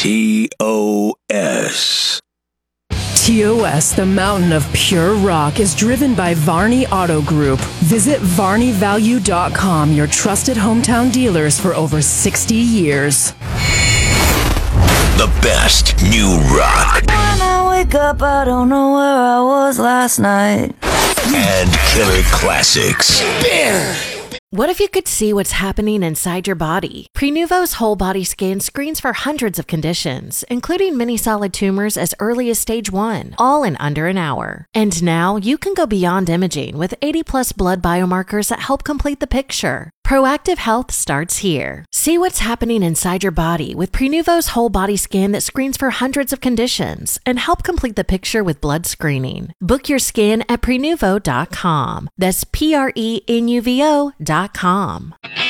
TOS. TOS, the mountain of pure rock, is driven by Varney Auto Group. Visit VarneyValue.com, your trusted hometown dealers for over 60 years. The best new rock. When I wake up, I don't know where I was last night. And killer classics. What if you could see what's happening inside your body? Prenuvo's whole body scan screens for hundreds of conditions, including many solid tumors as early as stage 1, all in under an hour. And now you can go beyond imaging with 80+ blood biomarkers that help complete the picture. Proactive health starts here. See what's happening inside your body with Prenuvo's whole body scan that screens for hundreds of conditions and help complete the picture with blood screening. Book your scan at Prenuvo.com. That's Prenuvo.com.